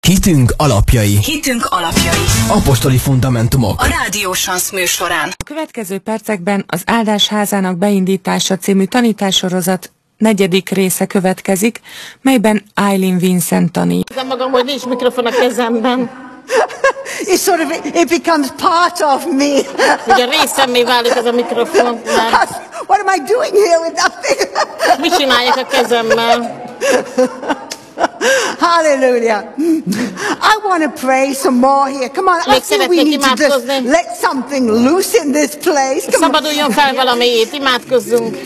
Hitünk alapjai. Hitünk alapjai. Apostoli fundamentumok. A Rádió Sansz műsorán. A következő percekben az Áldás házának beindítása című tanítássorozat 4. része következik, melyben Eileen Vincent tanít. Érzem magam, hogy nincs mikrofon a kezemben. It becomes part of me. Ugye részemmé válik ez a mikrofon. What am I doing here with nothing? Mit csináljak a kezemmel? Hallelujah. I want to pray some more here. Come on, I think we need to just let something loose in this place. Szabaduljon fel valamiért, imádkozzunk.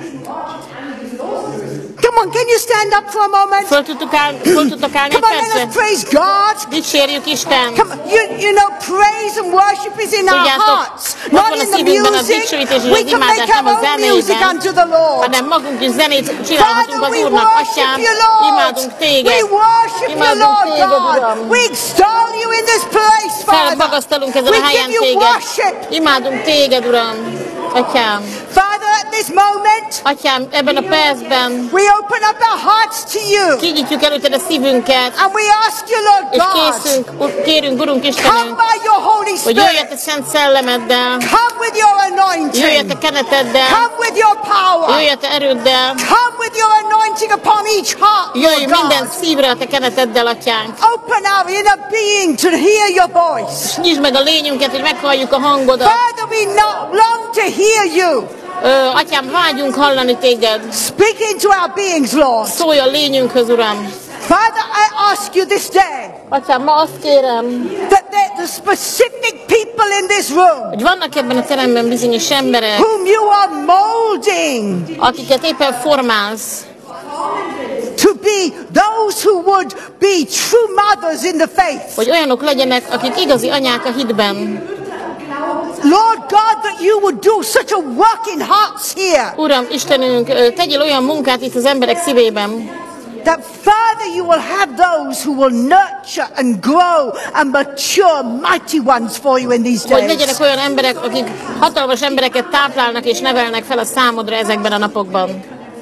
Come on, can you stand up for a moment? Föl tudtok állni Come on, let us praise God. Dicsérjük Isten. Come on, you know, praise and worship is in our hearts, not in the music. We can make our own music unto the Lord. Hanem magunk is zenét csinálhatunk az Úrnak. Atyám, imádunk Téged. We worship you, Lord God. We extol you in this place, Father. Felmagasztalunk ezen a helyen Téged. Imádunk Téged, Uram. Atyám. Father, at this moment, Atyám, ebben a percben we open up our hearts to you. Kinyitjuk előtted a szívünket. And we ask you, Lord God. És kérünk, Urunk Istenünk, come by your Holy Spirit. hogy jöjj a Szent Szellemeddel. Come with your anointing. Jöjj a keneteddel. Come with your power. Jöjj a erőddel. Come with your anointing upon each heart. Jöjj minden szívre a te keneteddel, Atyánk. Open our inner being to hear your voice. És nyisd meg a lényünket, hogy meghalljuk a hangodat. Father, we long to hear you. Atyám, vágyunk hallani Téged. Speak into our beings, Lord. Szólj a lényünkhöz, Uram. Father, I ask you this day. Atyám, ma azt kérem, that the specific people in this room, hogy vannak ebben a teremben bizonyos emberek, whom you are molding, akiket éppen formálsz, to be those who would be true mothers in the faith. Hogy olyanok legyenek, akik igazi anyák a hitben. Lord God, that you would do such a work in hearts here. Uram, Istenünk, tegyél olyan munkát itt az emberek szívében, that Father, you will have those who will nurture and grow and mature mighty ones for you in these days. Hogy legyenek olyan emberek, akik hatalmas embereket táplálnak és nevelnek fel a számodra ezekben a napokban.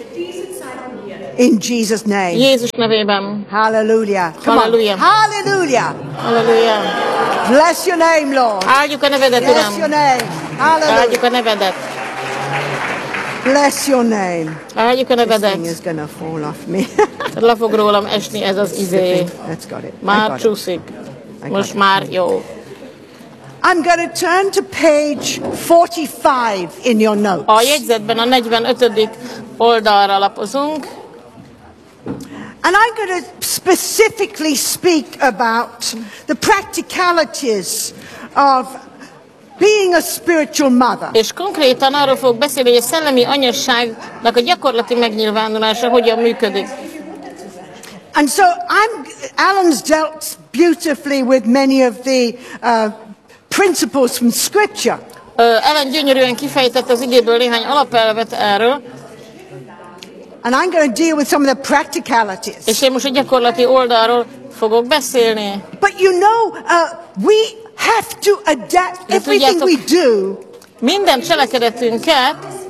In Jesus' name. Jézus nevében. Hallelujah. Hallelujah. Hallelujah. Hallelujah. Bless your name, Lord. Áldjuk a nevedet, Uram. Bless your name. Hallelujah. Áldjuk a nevedet. Bless your name. Áldjuk a nevedet. This thing is gonna fall off me. Le fog rólam esni ez az izé. That's got it. Már csúszik. Most már jó. I'm going to turn to page 45 in your notes. A jegyzetben a 45. oldalra lapozunk. And I'm going to specifically speak about the practicalities of being a spiritual mother. És konkrétan arról fogok beszélni, hogy a szellemi anyasságnak a gyakorlati megnyilvánulása hogyan működik. And so Alan's dealt beautifully with many of the principles from Scripture. Ellen gyönyörűen kifejtett az igéből néhány alapelvet erről. And I'm going to deal with some of the practicalities. És én most a gyakorlati oldalról fogok beszélni. But you know, we have to adapt everything we do. Minden cselekedetünket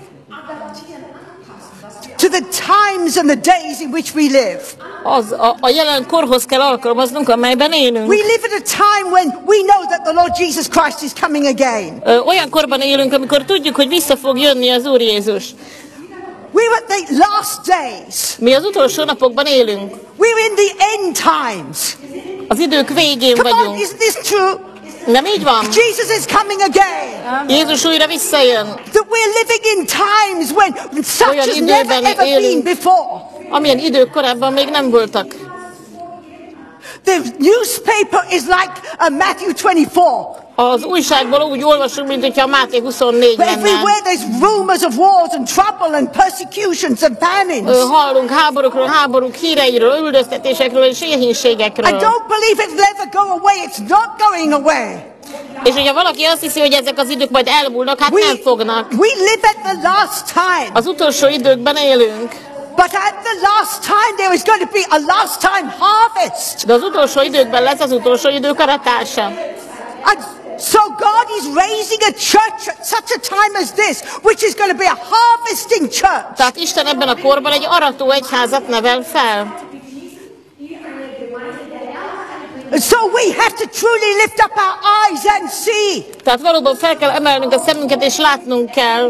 to the times and the days in which we live. A jelen korhoz kell alkalmaznunk, amelyben élünk. We live at a time when we know that the Lord Jesus Christ is coming again. Olyan korban élünk, amikor tudjuk, hogy vissza fog jönni az Úr Jézus. We're at the last days. Mi az utolsó napokban élünk. We're in the end times. Az idők végén vagyunk. Come on, isn't this true? Nem így van? Jesus is coming again. Jézus újra visszajön. That we're living in times when such has never ever been before. Amilyen idők korábban még nem voltak. The newspaper is like Matthew 24. Az újságból úgy olvasunk, mint hogyha a Máté 24 lenne. Everywhere there's rumors of wars and trouble and persecutions and famines. Hallunk háborúk híreiről, üldöztetésekről és éhínségekről. I don't believe it'll ever go away. It's not going away. És hogyha valaki azt hiszi, hogy ezek az idők majd elmúlnak, hát nem fognak. We live at the last time. Az utolsó időkben élünk. But at the last time there is going to be a last time harvest. De az utolsó időkben lesz az utolsó idők aratása. And so God is raising a church at such a time as this, which is going to be a harvesting church. Tehát Isten ebben a korban egy arató egyházat nevel fel. And so we have to truly lift up our eyes and see. Tehát valóban fel kell emelnünk a szemünket, és látnunk kell.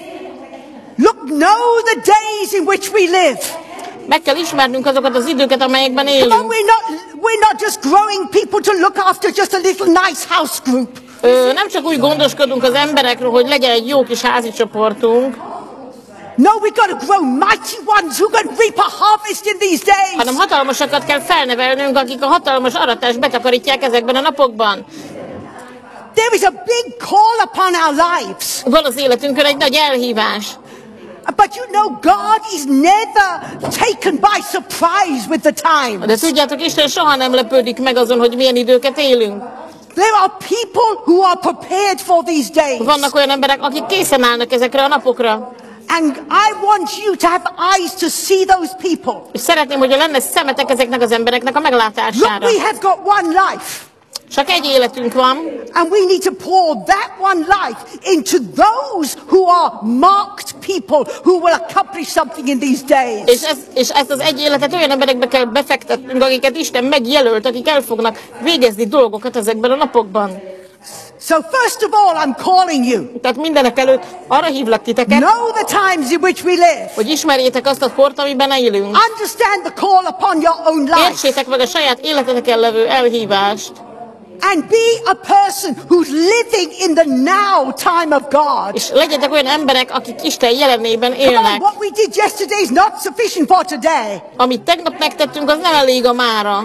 Look, know the days in which we live. Meg kell ismernünk azokat az időket, amelyekben Come on, élünk. we're not just growing people to look after just a little nice house group. Nem csak úgy gondoskodunk az emberekről, hogy legyen egy jó kis házi csoportunk, No, we've got to grow mighty ones who can reap a harvest in these days. hanem hatalmasakat kell felnevelnünk, akik a hatalmas aratást betakarítják ezekben a napokban. There is a big call upon our lives. Van az életünkön egy nagy elhívás. But you know, God is never taken by surprise with the times. De tudjátok, Isten soha nem lepődik meg azon, hogy milyen időket élünk. There are people who are prepared for these days. Vannak olyan emberek, akik készen állnak ezekre a napokra. And I want you to have eyes to see those people. És szeretném, hogyha lenne szemetek ezeknek az embereknek a meglátására. Look, we have got one life. Csak egy életünk van, And we need to pour that one life into those who are marked people who will accomplish something in these days. és ezt az egy életet olyan emberekbe kell befektetnünk, akiket Isten megjelölt, akik el fognak végezni dolgokat ezekben a napokban. So first of all, I'm calling you. Tehát mindenek előtt arra hívlak titeket, Know the times in which we live. hogy ismerjétek azt a kort, amiben élünk. Understand the call upon your own life. Értsétek meg a saját életeteken levő elhívást. And be a person who's living in the now time of God. És legyetek olyan emberek, akik Isten jelenében Come on, élnek. what we did yesterday is not sufficient for today. Amit tegnap megtettünk, az nem elég a mára.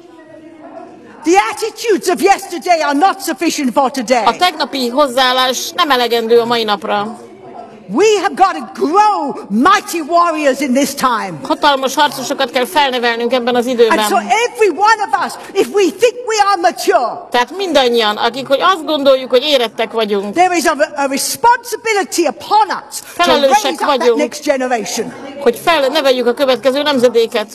The attitudes of yesterday are not sufficient for today. A tegnapi hozzáállás nem elegendő a mai napra. We have got to grow mighty warriors in this time. Hatalmas harcosokat kell felnevelnünk ebben az And időben. so every one of us, if we think we are mature, Tehát mindannyian, akik hogy azt gondoljuk, hogy érettek vagyunk, there is a responsibility upon us to Felelősek raise up that vagyunk. next generation. hogy felneveljük a következő nemzedéket.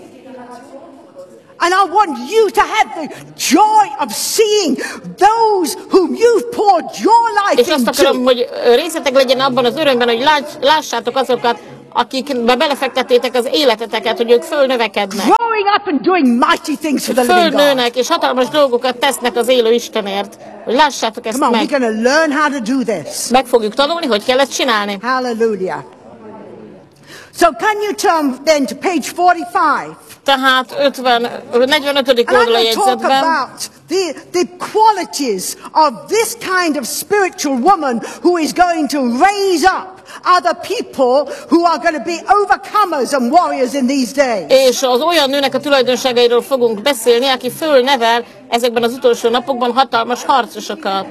And I want you to have the joy of seeing those whom you've poured your life És azt akarom, into. hogy részletek legyen abban az örömben, hogy lássátok azokat, akikbe belefektettétek az életeteket, hogy ők fölnövekednek. Growing up and doing mighty things for the living God. Fölnőnek, és hatalmas dolgokat tesznek az élő Istenért. Hogy lássátok ezt Come on, we're meg. going to learn how to do this. Meg fogjuk tanulni, hogy kell ezt csinálni. Hallelujah. So can you turn then to page 45? Tehát 45. And I'm oldal a going to talk jegyzetben. about the qualities of this kind of spiritual woman who is going to raise up other people who are going to be overcomers and warriors in these days. És az olyan nőnek a tulajdonságairól fogunk beszélni, aki fölnevel ezekben az utolsó napokban hatalmas harcosokat.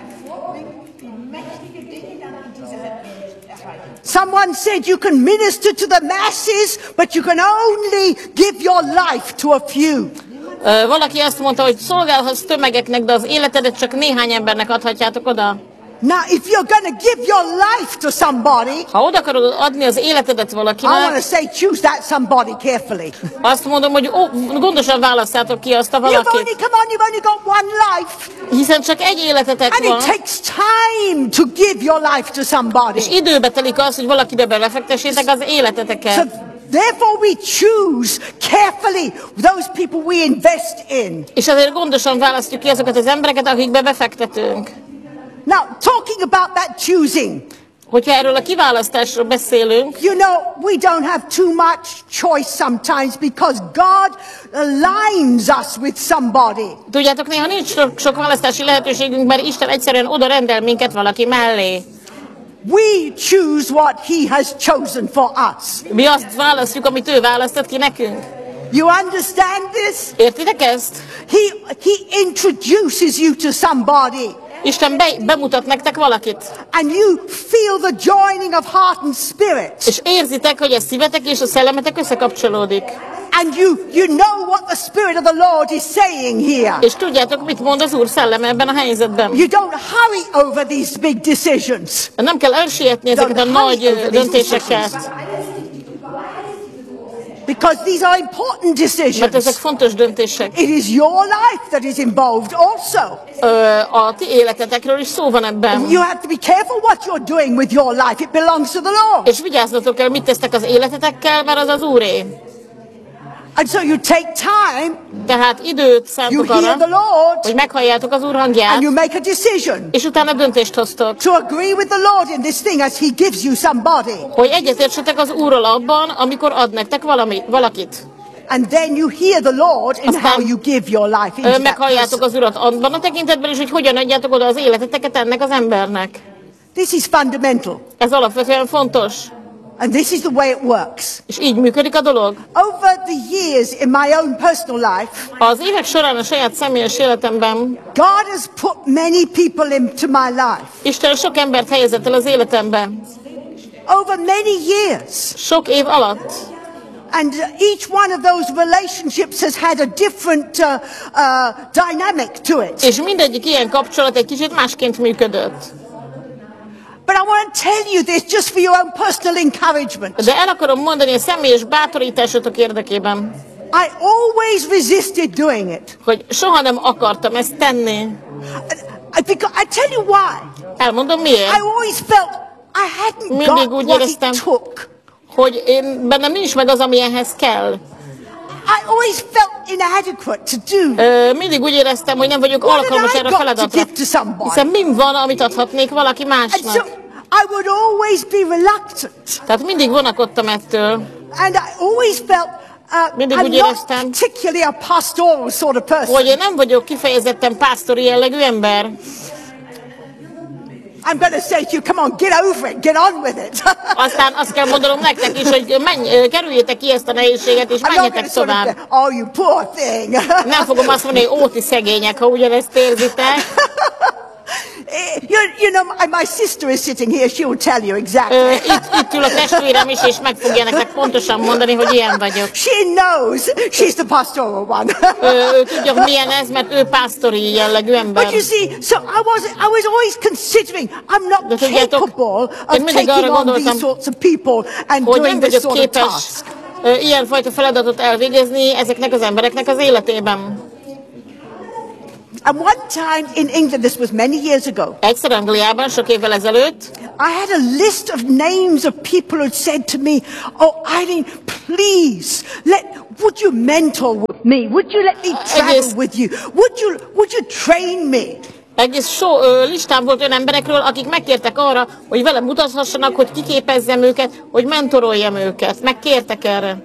Someone said you can minister to the masses, but you can only give your life to a few. Valaki azt mondta, hogy szolgálhatsz tömegeknek, de az életedet csak néhány embernek adhatjátok oda. Now, if you're going to give your life to somebody, Ha oda akarod adni az életedet I want to valakinek, say choose that somebody carefully. azt mondom, hogy gondosan választátok ki azt a Come on, valakit. you've only got one life. Hiszen csak egy életetek And van, it takes time to give your life to somebody. és időbe telik az, hogy valakibe belefektessétek az So életeteket. therefore we choose carefully those people we invest in. És azért gondosan választjuk ki azokat az embereket, akikbe befektetünk. Now, talking about that choosing, Hogyha erről a kiválasztásról beszélünk, you know, we don't have too much choice sometimes because God aligns us with somebody. tudjátok, néha nincs sok választási lehetőségünk, mert Isten egyszerűen oda rendel minket valaki mellé. We choose what He has chosen for us. Mi azt választjuk, amit ő választott ki nekünk. You understand this? Értitek ezt? He introduces you to somebody. Isten bemutat nektek valakit, And you feel the joining of heart and spirit. és érzitek, hogy a szívetek és a szellemetek összekapcsolódik. And you know what the Spirit of the Lord is saying here. És tudjátok, mit mond az Úr szelleme ebben a helyzetben. You don't hurry over these big decisions. Nem kell elsietni ezeket a nagy döntéseket, Because these are important mert ezek decisions. fontos döntések. It is your life that is involved also. A ti életetekről is szó van ebben. You have to be careful what you're doing with your life. It belongs to the Lord. És vigyázzatok el, mit tesztek az életetekkel, mert az az Úré. And so you take time, Tehát időt szántok you hear arra, the Lord, hogy meghalljátok az Úr hangját, and you make a decision és utána döntést hoztok, to agree with the Lord in this thing as He gives you somebody. hogy egyetértsetek az Úrral abban, amikor ad nektek valakit. And then you hear the Lord in Aztán, how you give your life into that Meghalljátok person. az Urat abban a tekintetben is, hogy hogyan adjátok oda az életeteket ennek az embernek. This is fundamental. Ez alapvetően fontos, And this is the way it works. és így működik a dolog. Over the years in my own personal life, Az évek során a saját személyes életemben God has put many people into my life. Isten sok embert helyezett el az életembe. Over many years. Sok év alatt. And each one of those relationships has had a different dynamic to it. És mindegyik ilyen kapcsolat egy kicsit másként működött. But I want to tell you this just for your own personal encouragement. De el akarom mondani a személyes bátorításotok érdekében, I always resisted doing it. hogy soha nem akartam ezt tenni. Because I tell you why. Elmondom miért. I always felt I hadn't Mindig got úgy what éreztem, it took. hogy bennem nincs meg az, ami ehhez kell. I always felt inadequate to do. Mindig úgy éreztem, hogy nem vagyok What alkalmas had I erre a got to feladatra. give to somebody? Hiszen mind van, amit adhatnék valaki And so másnak. I would always be reluctant. Tehát mindig vonakodtam ettől. And I always felt Mindig I'm úgy not éreztem, particularly a pastoral sort of person. hogy én nem vagyok kifejezetten pásztori jellegű ember. I'm going to say to you, come on, get over it, get on with it. Aztán azt kell mondanom nektek is, hogy kerüljétek ki ezt a nehézséget, és I'm not going menjetek to sort of, tovább. oh, you poor thing. Nem fogom azt mondani, hogy óti szegények, ha ugyanezt érzitek. You know, my sister is sitting here, she will tell you exactly. Itt ül a testvérem is, és meg fogja nektek pontosan mondani, hogy ilyen vagyok. She knows she's the pastoral one. Ő tudja, hogy milyen ez, mert ő pásztori jellegű ember. But you see, so I was always considering I'm De not tudjátok, capable of én mindig taking arra on these gondoltam, sorts of people and hogy doing nem this vagyok sort of képes task. ilyenfajta feladatot elvégezni ezeknek az embereknek az életében. And one time in England, this was many years ago, Egyszer Angliában, sok évvel ezelőtt, I had a list of names of people who said to me, oh, Eileen, please, would you mentor with me? Would you let me travel with you? Would you train me? egész listám volt olyan emberekről, akik megkértek arra, hogy velem utazhassanak, hogy kiképezzem őket, hogy mentoroljam őket. Megkértek erre.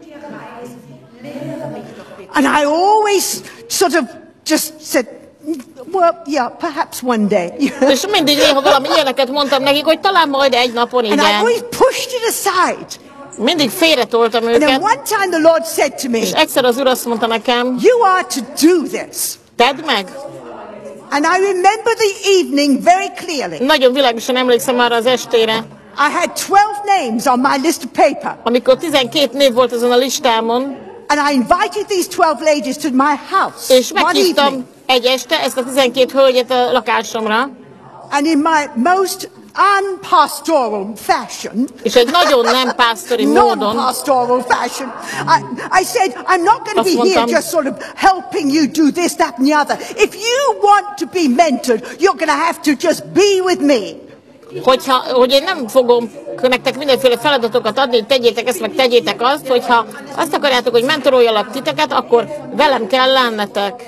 And I always sort of just said, well, yeah, perhaps one day. És mindig néha valami ilyeneket mondtam nekik, hogy talán majd egy napon And I igen. always pushed it aside. Mindig félretoltam And then őket. one time the Lord said to me, És egyszer az Úr azt mondta nekem, you are to do this. tedd meg. And I remember the evening very clearly. Nagyon világosan emlékszem arra az estére, I had 12 names on my list of paper. amikor 12 név volt azon a listámon, And I invited these 12 ladies to my house és one evening. meghívtam egy este ezt a 12 hölgyet a lakásomra, And in my most unpastoral fashion, és egy nagyon nem pásztori módon non-pastoral fashion, I said, I'm not going to Azt be here mondtam, just sort of helping you do this, that and the other. If you want to be mentored, you're going to have to just be with me. hogy én nem fogom nektek mindenféle feladatokat adni, hogy tegyétek ezt, meg tegyétek azt, hogyha azt akarjátok, hogy mentoroljalak titeket, akkor velem kell lennetek.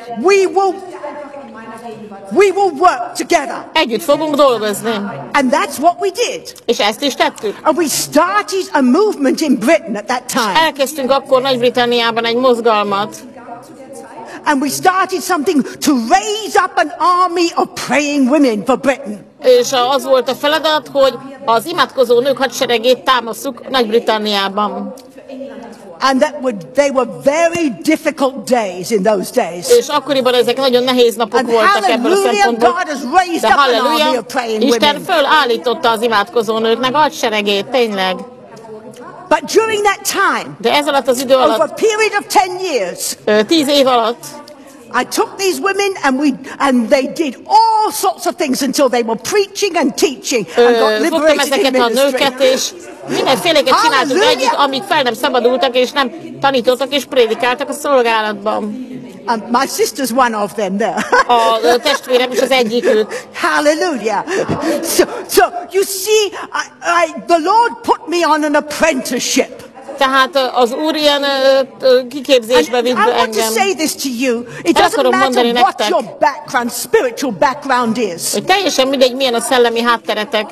We will work together. Együtt fogunk dolgozni. And that's what we did. És ezt is tettük. And we started a movement in Britain at that time. Elkezdtünk akkor Nagy-Britanniában egy mozgalmat, And we started something to raise up an army of praying women for Britain. és az volt a feladat, hogy az imádkozó nők hadseregét támasszuk Nagy-Britanniában. And they were very difficult days in those days. És akkoriban ezek nagyon nehéz napok And voltak ebből a hallelujah, szempontból. God has raised De up an army halleluja, of praying Isten women. fölállította az imádkozó nőknek a hadseregét, tényleg. But during that time, De ez alatt az idő over a alatt, period of 10 years, 10 év alatt, I took these women and they did all sorts of things until they were preaching and teaching and got fogtam liberated in ezeket a ministry. nőket, és mindenféléket csináltuk Halleluja! együtt, amíg fel nem szabadultak, és nem tanítottak, és prédikáltak a szolgálatban. My sister's one of them there. A testvérem is az egyikük. Hallelujah. So you see, the Lord put me on an apprenticeship. Tehát az Úr ilyen kiképzésbe vitt I want to engem. say this to you. It El doesn't akarom mondani matter what nektek, your background, spiritual background is. hogy teljesen mindegy, milyen a szellemi hátteretek.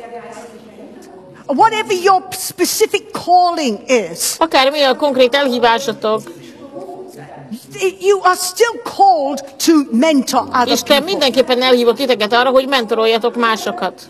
Whatever your specific calling is, Akár milyen a konkrét elhívásotok. you are still called to mentor other Isten people. mindenképpen elhívott titeket arra, hogy mentoroljatok másokat.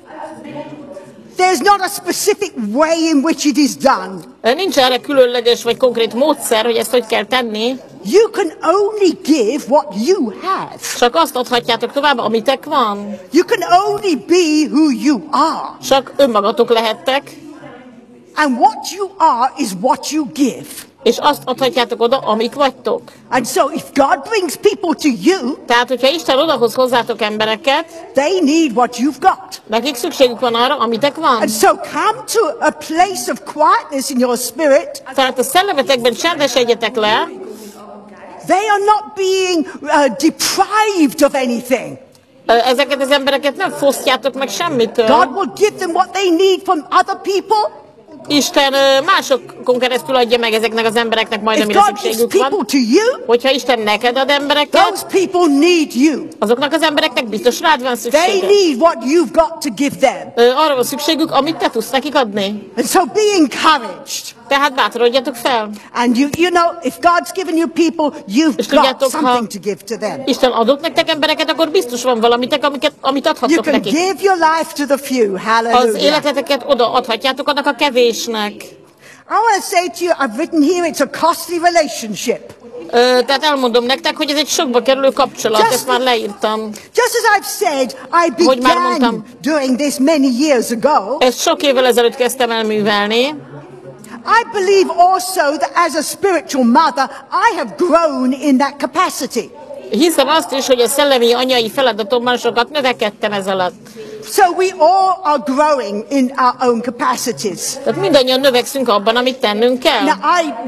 There's not a specific way in which it is done. Nincs erre különleges vagy konkrét módszer, hogy ezt hogy kell tenni, You can only give what you have. csak azt adhatjátok tovább, amitek van. You can only be who you are. Csak önmagatok lehettek, And what you are is what you give. és azt adhatjátok oda, amik vagytok. And so if God brings people to you, Tehát, hogyha Isten odahoz hozzátok embereket, they need what you've got. nekik szükségük van arra, amitek van. And so come to a place of quietness in your spirit. Tehát a szellemetekben csendesedjetek le, They are not being deprived of anything. ezeket az embereket nem fosztjátok meg semmitől. God will give them what they need from other people. Isten másokon keresztül adja meg ezeknek az embereknek majd, If amire God gives szükségük people van. to you, Hogyha Isten neked ad embereket, those people need you. azoknak az embereknek biztos rád van They szüksége. need what you've got to give them. Arra van szükségük, amit te tudsz nekik adni. And so be encouraged. Tehát bátorodjatok fel. And you know, if God's given you people, you've És got tudjátok, ha something to give to them. Isten adott nektek embereket, akkor biztos van valamitek, amit You adhattok can nekik. give your life to the few. Az Hallelujah. életeteket oda adhatjátok annak a kevésnek. I want to say to you, I've written here, it's a costly relationship. Tehát elmondom nektek, hogy ez egy sokba kerülő kapcsolat, Just- ezt már leírtam. Just as I've said, I Hogy már began mondtam. doing this many years ago. Ezt sok évvel ezelőtt kezdtem el művelni. I believe also that as a spiritual mother, I have grown in that capacity. Hiszem azt is, hogy a szellemi anyai feladatomban sokat növekedtem ez alatt. So we all are growing in our own capacities. Tehát mindannyian növekszünk abban, amit tennünk kell. Now,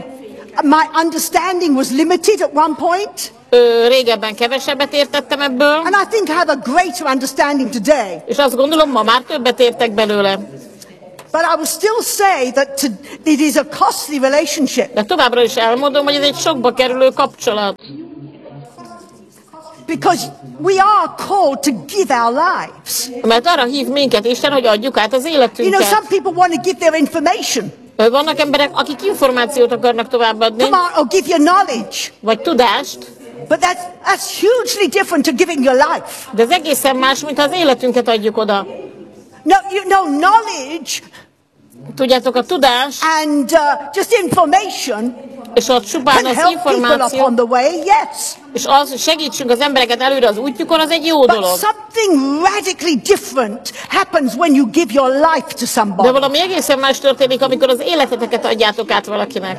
my understanding was limited at one point, Régebben kevesebbet értettem ebből, and I think I have a greater understanding today. és azt gondolom, ma már többet értek belőle. But I will still say that it is a costly relationship De továbbra is elmondom, hogy ez egy sokba kerülő kapcsolat. because we are called to give our lives. Mert arra hív minket Isten, hogy adjuk át az You know, életünket. some people want to give their information. Vannak emberek, akik információt akarnak továbbadni, Come on, or give your knowledge. vagy tudást, But that's hugely different to giving your life. de ez egészen más, mint ha az életünket adjuk oda. No, you know, knowledge Tudjátok, a tudás and just information és a csupán can az help people információ, upon the way, yes. és az, hogy segítsünk az embereket előre az útjukon, az egy jó But dolog. something radically different happens when you give your life to De somebody. valami egészen más történik, amikor az életeteket adjátok át valakinek.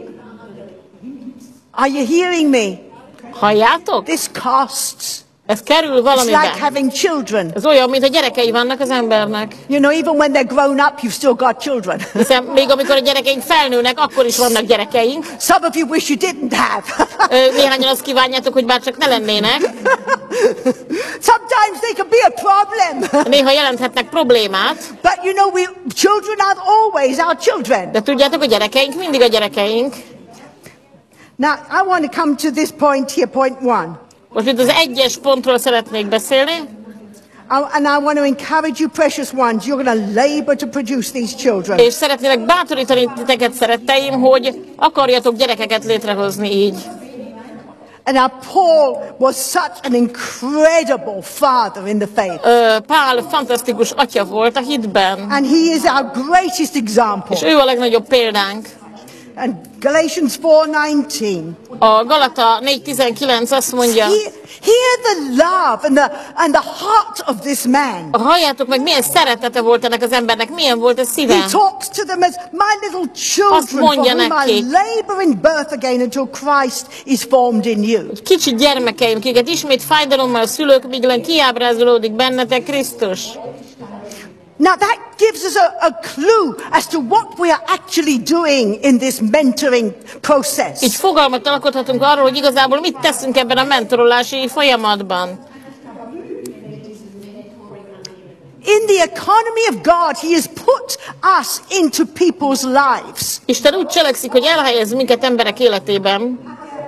Are you hearing me? Halljátok? This costs. Ez kerül It's like valamiben. having children. Ez olyan, mint a gyerekei vannak az embernek. You know, even when they're grown up, you've still got children. Hiszen még amikor a gyerekeink felnőnek, akkor is vannak gyerekeink. Some of you wish you didn't have. Néhányan azt kívánjátok, hogy bár csak ne lennének. Sometimes they can be a problem. Néha jelenthetnek problémát, But you know, children are always our children. de tudjátok, a gyerekeink mindig a gyerekeink. Now, I want to come to this point here, point one. Most itt az egyes pontról szeretnék beszélni, And I want to encourage you, precious ones, you're going to labor to produce these children. és szeretnélek bátorítani titeket, szeretteim, hogy akarjatok gyerekeket létrehozni így. And now Paul was such an incredible father in the faith. Pál fantasztikus atya volt a hitben, And he is our greatest example. és ő a legnagyobb példánk. And Galatians 4:19. A Galata 4.19 azt mondja, Hear the love and the heart of this man. halljátok meg, milyen szeretete volt ennek az embernek, milyen volt a szíve. He talks to them as my little children for mondja whom I nekik. labor in birth again until Christ is formed in you. Kicsi gyermekeim, kiket ismét fájdalommal szülők, míg kiábrázolódik bennetek Krisztus. Now that gives us a clue as to what we are actually doing in this mentoring process. Így fogalmat alkothatunk arról, hogy igazából mit teszünk ebben a mentorolási folyamatban. In the economy of God, He has put us into people's lives. Isten úgy cselekszik, hogy elhelyez minket emberek életében.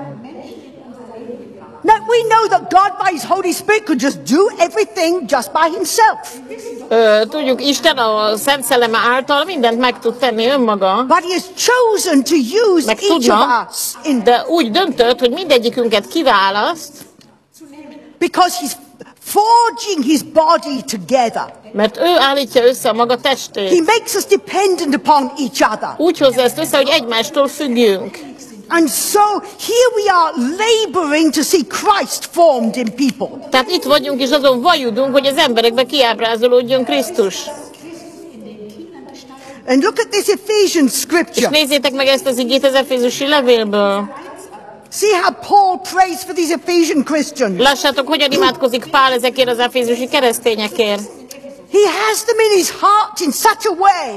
Now, we know that God by His Holy Spirit could just do everything just by Himself. Tudjuk, Isten a Szent Szelleme által mindent meg tud tenni önmaga. But He has chosen to use Meg each tudna, of us de úgy döntött, hogy mindegyikünket kiválaszt, because He's forging His body together. mert ő állítja össze a maga He testét. makes us dependent upon each other. Úgy hozza ezt össze, hogy egymástól függjünk. And so here we are laboring to see Christ formed in people. Tehát itt vagyunk, és azon vajudunk, hogy az emberekbe kiábrázolódjon Krisztus. And look at this Ephesians És scripture. nézzétek meg ezt az igét az Efézusi levélből. See how Paul prays for these Ephesian Christians. Lássátok, hogyan imádkozik Pál ezekért az efézusi keresztényekért. He has them in his heart in such a way.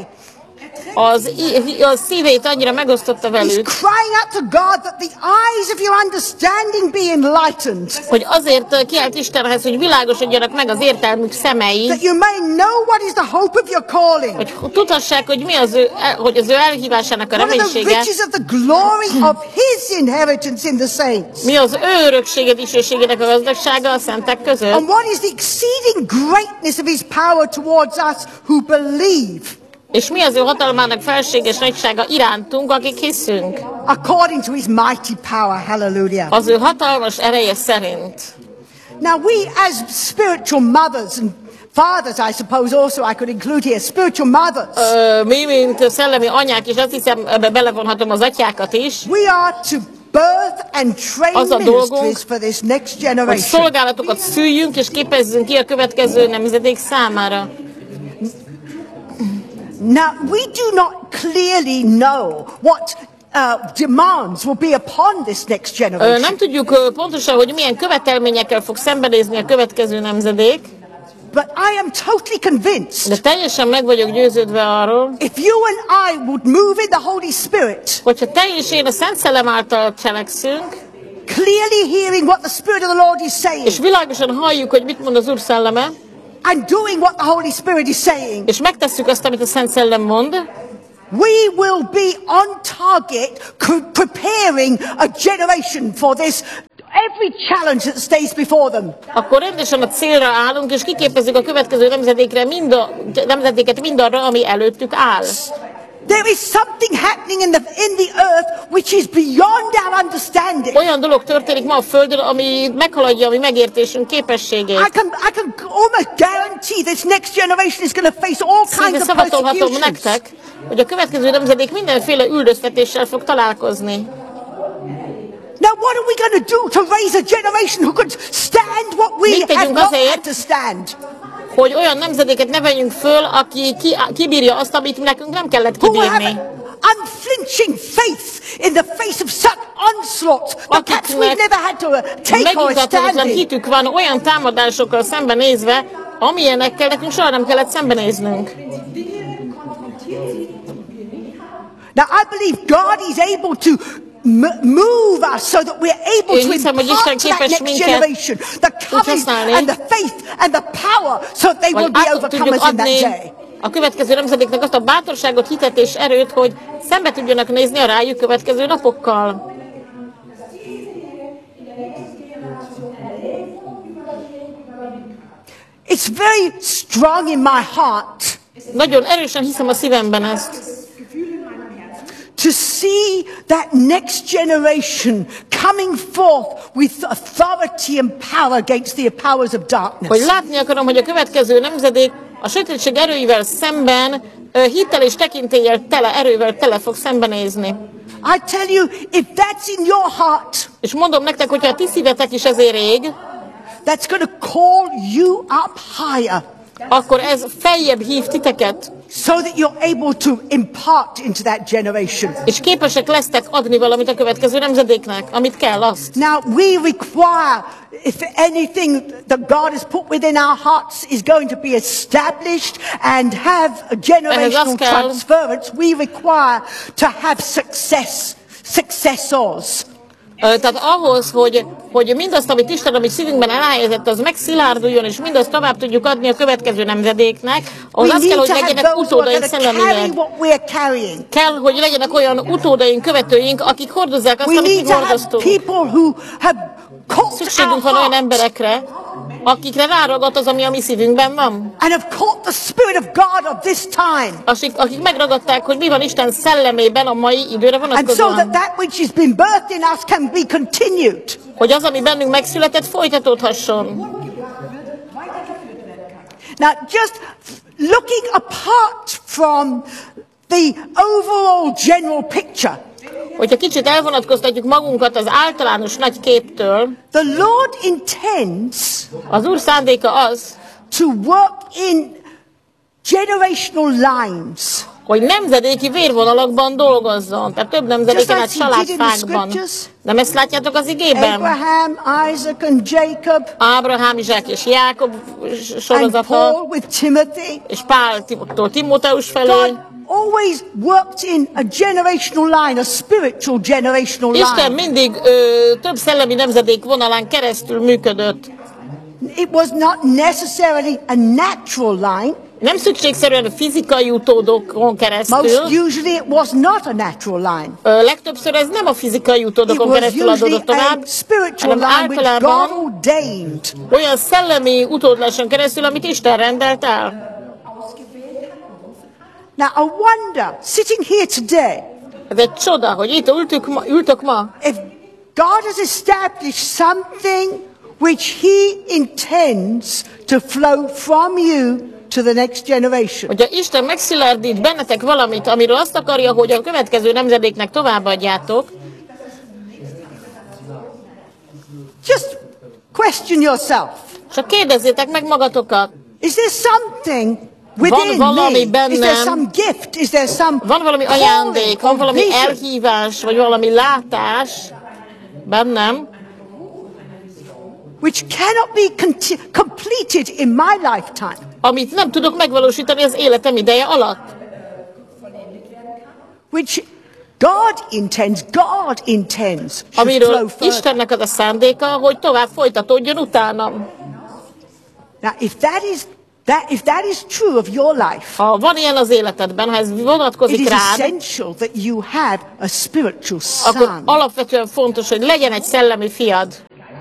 A szívét annyira megosztotta He's velük, crying out to God that the eyes of your understanding be enlightened, hogy azért kiállt Istenhez, hogy világosodjanak meg az értelmük szemei, that you may know what is the hope of your calling, hogy tudhassák, hogy mi az ő elhívásának a what are the reménysége, riches of the glory of His inheritance in the saints, mi az ő öröksége dicsőségének a gazdagsága a szentek között, and what is the exceeding greatness of His power towards us who believe, és mi az ő hatalmának felséges nagysága irántunk, akik hiszünk, according to His mighty power. Hallelujah. az ő hatalmas ereje szerint. Now we as spiritual mothers and fathers, I suppose also I could include here, spiritual mothers, Mi, mint szellemi anyák, és azt hiszem, ebbe belevonhatom az atyákat is, we are to birth and train Az a dolgunk, ministries for this next hogy generation. szolgálatokat szüljünk, és képezzünk ki a következő nemzedék számára. Now, we do not clearly know what demands will be upon this next generation. Nem tudjuk pontosan, hogy milyen követelményekkel fog szembenézni a következő nemzedék, But I am totally convinced, de teljesen meg vagyok győződve arról, if you and I would move in the Holy Spirit, hogyha te és én a Szent Szellem által cselekszünk, clearly hearing what the Spirit of the Lord is saying, és világosan halljuk, hogy mit mond az Úr szelleme, and doing what the Holy Spirit is saying, és megtesszük azt, amit a Szent Szellem mond, we will be on target, preparing a generation for this, every challenge that stays before them. akkor rendesen a célra állunk, és kiképezzük a következő nemzedékre nemzedéket mindarra, ami előttük áll. There is something happening in the earth which is beyond our understanding. Olyan dolog történik ma a Földön, ami meghaladja a mi megértésünk képességét. I can almost guarantee this next generation is going to face all Szinte kinds of szavatolhatom persecutions. nektek, hogy a következő nemzedék mindenféle üldöztetéssel fog találkozni. Now what are we going to do to raise a generation who could stand what we Mit have tegyünk not azért? had to stand? Hogy olyan nemzedéket neveljünk föl, aki kibírja azt, amit nekünk nem kellett Who will have kibírni. unflinching faith in the face of such onslaught that perhaps we've never had to take or stand Megnyugtatóan in. hitük van olyan támadásokkal szembenézve, amilyenekkel nekünk soha nem kellett szembenéznünk. Now I believe God is able to move us so that we're able Én to hiszem, hogy impart Isten to that képes next minket generation the courage használni, and the faith and the power so that they will Vagy be át tudjuk overcomers in that adni day. a következő nemzedéknek azt a bátorságot, hitet és erőt, hogy szembe tudjanak nézni a rájuk következő napokkal. It's very strong in my heart Nagyon erősen hiszem a szívemben ezt, to see that next generation coming forth with authority and power against the powers of hogy darkness. látni akarom, hogy a következő nemzedék a sötétség erőivel szemben hittel és tekintéllyel tele, erővel tele fog szembenézni. I tell you, if that's in your heart, És mondom nektek, hogyha a ti szívetek is ezért ég, that's going to call you up higher akkor ez feljebb hív titeket, so that you're able to impart into that generation. és képesek lesztek adni valamit a következő nemzedéknek, amit kell azt. Now, we require, if anything that God has put within our hearts is going to be established and have a generational transference, we require to have successors. Tehát ahhoz, hogy mindazt, amit Isten a mi szívünkben elhelyezett, az megszilárduljon, és mindazt tovább tudjuk adni a következő nemzedéknek, ahhoz az kell, hogy legyenek utódaink szellemileg. Kell, hogy legyenek olyan utódaink, követőink, akik hordozzák azt, amit mi hordoztunk. Szükségünk van olyan emberekre, akikre ráragadt az, ami a mi szívünkben van. Akik megragadták, hogy mi van Isten szellemében a mai időre vonatkozóan. Hogy az, ami bennünk megszületett, folytatódhasson. Now, just looking apart from the overall general picture, hogyha kicsit elvonatkoztatjuk magunkat az általános nagy képtől, the Lord intends az Úr szándéka az, to work in generational lines. Hogy nemzedéki vérvonalakban dolgozzon, tehát több nemzedéken át családfákban. Nem ezt látjátok az igében? Abraham, Isaac and Jacob. Ábrahám, Izsák és Jákob sorozata. And Paul with Timothy. És Páltól Timóteus felé. Always worked in a generational line, a spiritual generational line. Isten mindig több szellemi nemzedék vonalán keresztül működött. It was not necessarily a natural line. Nem szükségszerűen a fizikai utódokon keresztül. Most usually it was not a natural line. Legtöbbször ez nem a fizikai utódokon keresztül adódott tovább, hanem általában olyan szellemi utódláson keresztül, amit Isten rendelt el. Now I wonder, sitting here today, ez egy csoda, hogy itt ültök ma. If God has established something which He intends to flow from you to the next generation. Hogyha Isten megszilárdít bennetek valamit, amiről azt akarja, hogy a következő nemzedéknek továbbadjátok, just question yourself. Csak kérdezzétek meg magatokat. Is there something within van valami me? bennem, is there some gift? Is there some van valami ajándék, van valami elhívás, vagy valami látás bennem, which cannot be completed in my lifetime? Amit nem tudok megvalósítani az életem ideje alatt. Which God intends. Amiről Istennek az a szándéka, hogy tovább folytatódjon utánam. Now, if that is true of your life, ha van ilyen az életedben, ha ez vonatkozik rád, essential that you have a spiritual son. Akkor alapvetően fontos, hogy legyen egy szellemi fiad.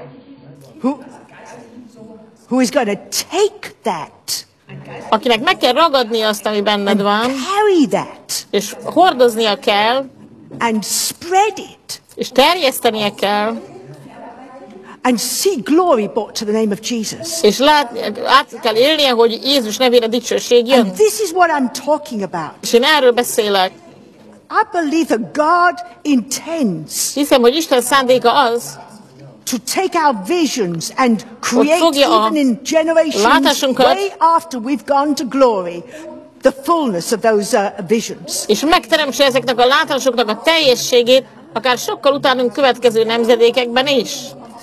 Who is going to take that, akinek meg kell ragadni azt, ami benned van, carry that, és hordoznia kell, and spread it, és terjesztenie kell, and see glory brought to the name of Jesus. És át kell élnie, hogy Jézus nevére dicsőség jön. And this is what I'm talking about. És én erről beszélek. I believe that God intends. Hiszem, hogy Isten szándéka az, to take our visions and create even in generations way after we've gone to glory the fullness of those visions. És megteremtse ezeknek a látásoknak a teljességét, akár sokkal utánunk következő nemzedékekben is.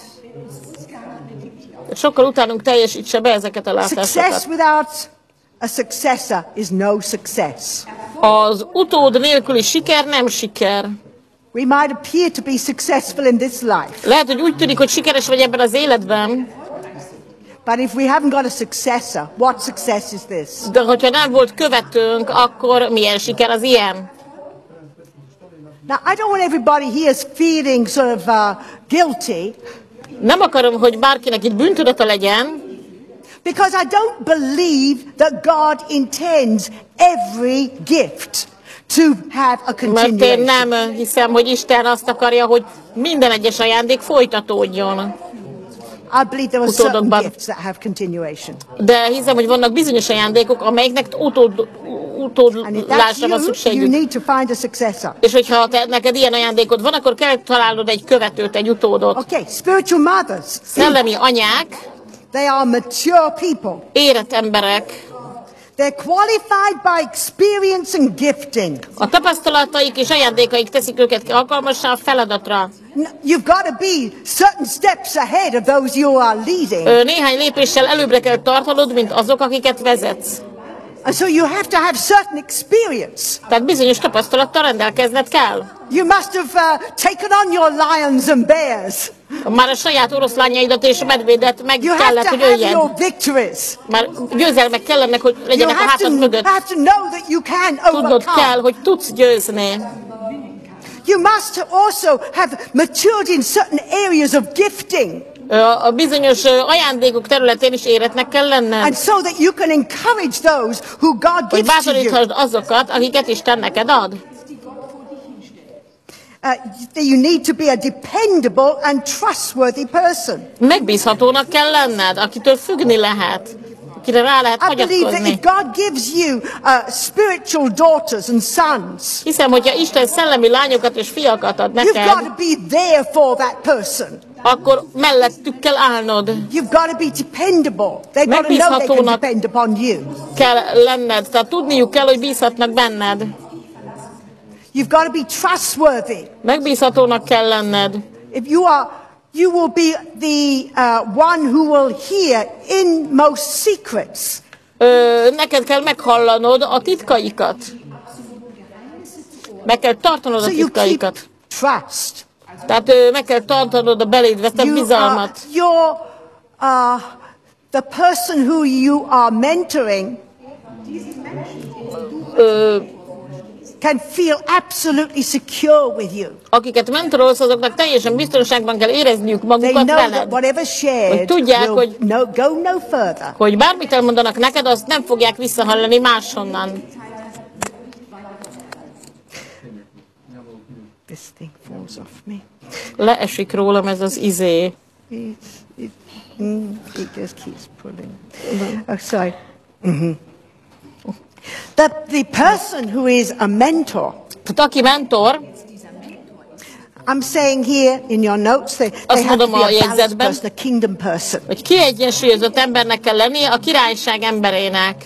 Sokkal utánunk teljesítse be ezeket a látásokat. Success without a successor is no success. Az utód nélküli siker nem siker. We might appear to be successful in this life. Lehet, hogy úgy tűnik, hogy sikeres vagy ebben az életben. But if we haven't got a successor, what success is this? De hogyha nem volt követőnk, akkor milyen siker az ilyen? Now, I don't want everybody here feeling sort of guilty. Nem akarom, hogy bárkinek itt bűntudata legyen. Because I don't believe that God intends every gift to have a continuation. Mert én nem hiszem, hogy Isten azt akarja, hogy minden egyes ajándék folytatódjon. I believe there are certain gifts that have continuation. De hiszem, hogy vannak bizonyos ajándékok, amelyeknek utódlásra van szükségük. You need to find a successor. És hogyha neked ilyen ajándékod van, akkor kell találnod egy követőt, egy utódot. Okay, spiritual mothers. Szellemi anyák. They are mature people. Érett emberek. They're qualified by experience and gifting. A tapasztalataik és ajándékaik teszik őket alkalmassá a feladatra. You've got to be certain steps ahead of those you are leading. Néhány lépéssel előbbre kell tartanod, mint azok, akiket vezetsz. And so you have to have certain experience. Tehát bizonyos tapasztalattal rendelkezned kell. You must have taken on your lions and bears. Már a saját oroszlányaidat és medvédet meg You have kellett, to hogy have öljen. your victories. Már győzelmek kellenek, hogy You legyenek a hátad mögött. have to know that you can Tudnod kell, overcome. hogy tudsz győzni. You must also have matured in certain areas of gifting. A bizonyos ajándékok területén is éretnek kell lenned. And so that you can encourage those who God Hogy gives to you. bátoríthasd azokat, akiket Isten neked ad. You need to be a dependable and trustworthy person. Megbízhatónak kell lenned, akitől függni lehet, akire rá lehet I believe that hagyatkozni. if God gives you spiritual daughters and sons, Hiszem, hogyha Isten szellemi lányokat és fiakat ad you've got neked, to be there for that person. akkor mellettük kell állnod. You've got to be dependable. They've got to know they can depend upon you. Kell lenned, tehát tudniuk kell, hogy bízhatnak benned. You've got to be trustworthy. Megbízhatónak kell lenned. If you will be the one who will hear inmost secrets. Neked kell meghallanod a titkaikat. Meg kell tartanod a So you keep titkaikat. trust. Tehát meg kell tartanod a beléd vetett bizalmat. The person who you are mentoring can feel absolutely secure with you. Akiket mentorolsz, azoknak teljesen biztonságban kell érezniük They magukat know that veled. whatever shared Hogy tudják, will go no further. Hogy bármit elmondanak neked, azt nem fogják visszahallani máshonnan. This thing falls off me. Leesik rólam ez az izé. It just keeps pulling. Oh, sorry. The person who is a mentor, Tehát aki mentor, I'm saying here in your notes, they have to mondom be a a balanced jegyzetben. person, a kingdom person. hogy kiegyensúlyozott embernek kell lennie, a királyság emberének.